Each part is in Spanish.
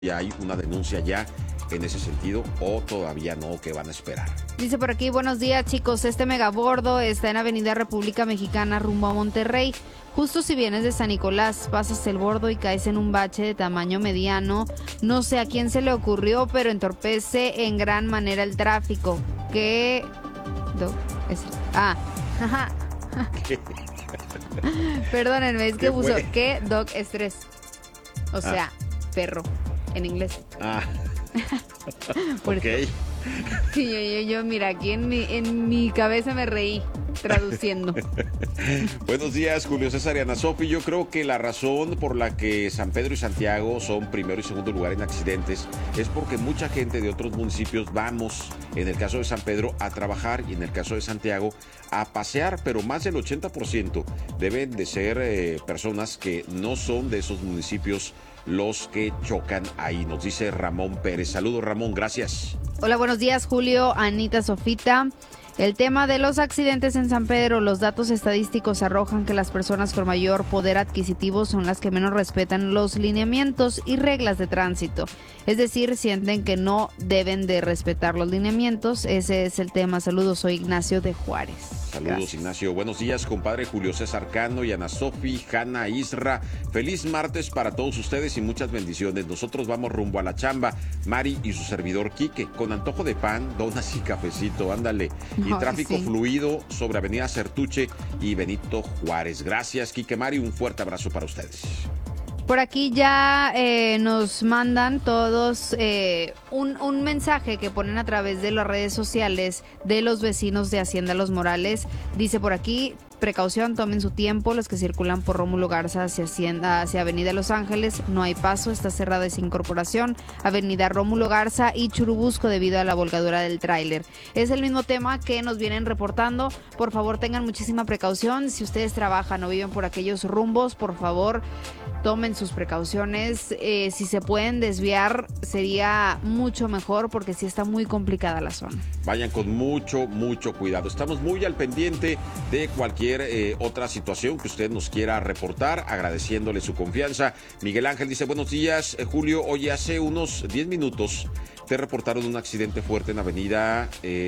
¿Ya hay una denuncia ya en ese sentido o todavía no? ¿Qué van a esperar? Dice por aquí, buenos días chicos, este megabordo está en Avenida República Mexicana rumbo a Monterrey. Justo si vienes de San Nicolás, pasas el bordo y caes en un bache de tamaño mediano. No sé a quién se le ocurrió, pero entorpece en gran manera el tráfico. ¿Qué? Perdónenme, es que puso ¿qué? Dog estrés. O sea, perro, en inglés. Ok. Sí, yo, mira, aquí en mi cabeza me reí traduciendo. Buenos días, Julio César y Ana Sofi. Yo creo que la razón por la que San Pedro y Santiago son primero y segundo lugar en accidentes es porque mucha gente de otros municipios vamos, en el caso de San Pedro, a trabajar y en el caso de Santiago a pasear, pero más del 80% deben de ser personas que no son de esos municipios los que chocan ahí, nos dice Ramón Pérez. Saludos, Ramón, gracias. Hola, buenos días, Julio, Anita, Sofita. El tema de los accidentes en San Pedro, los datos estadísticos arrojan que las personas con mayor poder adquisitivo son las que menos respetan los lineamientos y reglas de tránsito. Es decir, sienten que no deben de respetar los lineamientos. Ese es el tema. Saludos, soy Ignacio de Juárez. Saludos, gracias. Ignacio. Buenos días, compadre Julio César Cano y Ana Sofi, Hanna, Isra. Feliz martes para todos ustedes y muchas bendiciones. Nosotros vamos rumbo a la chamba. Mari y su servidor Quique, con antojo de pan, donas y cafecito, ándale. Y tráfico fluido sobre Avenida Certuche y Benito Juárez. Gracias, Quique, Mari, un fuerte abrazo para ustedes. Por aquí ya nos mandan todos un mensaje que ponen a través de las redes sociales de los vecinos de Hacienda Los Morales. Dice por aquí, precaución, tomen su tiempo, los que circulan por Rómulo Garza hacia Avenida Los Ángeles, no hay paso, está cerrada esa incorporación, Avenida Rómulo Garza y Churubusco debido a la volcadura del tráiler. Es el mismo tema que nos vienen reportando. Por favor, tengan muchísima precaución. Si ustedes trabajan o viven por aquellos rumbos, por favor, tomen sus precauciones. Si se pueden desviar, sería mucho mejor porque sí está muy complicada la zona. Vayan con mucho cuidado. Estamos muy al pendiente de cualquier otra situación que usted nos quiera reportar, agradeciéndole su confianza. Miguel Ángel dice, buenos días, Julio. Oye, hace unos 10 minutos te reportaron un accidente fuerte en Avenida...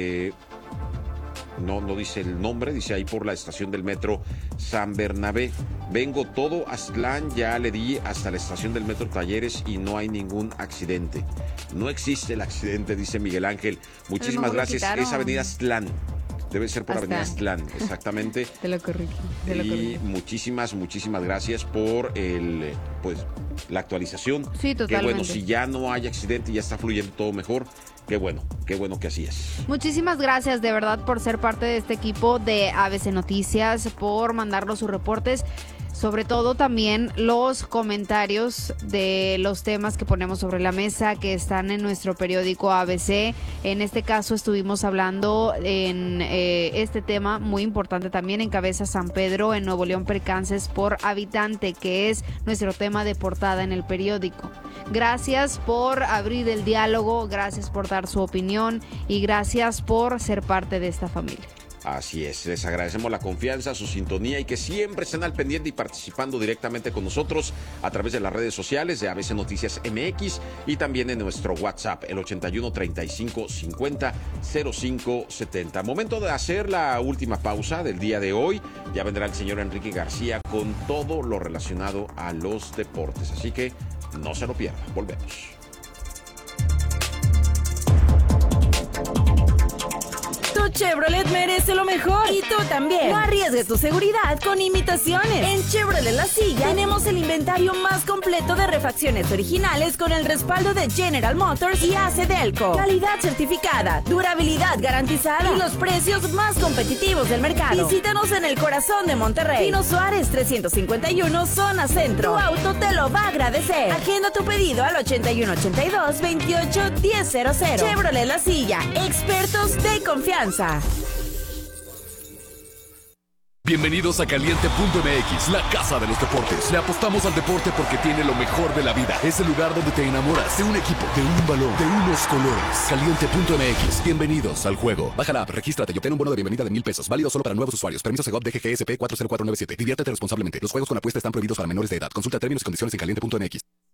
No dice el nombre, dice ahí por la estación del metro San Bernabé. Vengo todo Aztlán, ya le di hasta la estación del metro Talleres y no hay ningún accidente. No existe el accidente, dice Miguel Ángel. Muchísimas gracias. Es Avenida Aztlán. Debe ser por Avenida Aztlán, exactamente. Te lo corregí. Y muchísimas gracias por la actualización. Sí, totalmente. Que bueno, si ya no hay accidente y ya está fluyendo todo mejor, qué bueno que así es. Muchísimas gracias de verdad por ser parte de este equipo de ABC Noticias, por mandarnos sus reportes. Sobre todo también los comentarios de los temas que ponemos sobre la mesa que están en nuestro periódico ABC. En este caso estuvimos hablando en este tema muy importante también, encabeza San Pedro en Nuevo León percances por habitante, que es nuestro tema de portada en el periódico. Gracias por abrir el diálogo, gracias por dar su opinión y gracias por ser parte de esta familia. Así es, les agradecemos la confianza, su sintonía y que siempre estén al pendiente y participando directamente con nosotros a través de las redes sociales de ABC Noticias MX y también en nuestro WhatsApp, el 81 35 50 05 70. Momento de hacer la última pausa del día de hoy. Ya vendrá el señor Enrique García con todo lo relacionado a los deportes, así que no se lo pierdan, volvemos. Tu Chevrolet merece lo mejor y tú también. No arriesgues tu seguridad con imitaciones. En Chevrolet La Silla tenemos el inventario más completo de refacciones originales con el respaldo de General Motors y AC Delco. Calidad certificada, durabilidad garantizada y los precios más competitivos del mercado. Visítanos en el corazón de Monterrey. Pino Suárez 351, zona centro. Tu auto te lo va a agradecer. Agenda tu pedido al 8182 28 1000. Chevrolet La Silla, expertos de confianza. Bienvenidos a Caliente.mx, la casa de los deportes. Le apostamos al deporte porque tiene lo mejor de la vida. Es el lugar donde te enamoras de un equipo, de un balón, de unos colores. Caliente.mx, bienvenidos al juego. Baja la app, regístrate y obtén un bono de bienvenida de $1,000. Válido solo para nuevos usuarios. Permiso Segov DGGSP 40497. Diviértete responsablemente. Los juegos con apuesta están prohibidos para menores de edad. Consulta términos y condiciones en Caliente.mx.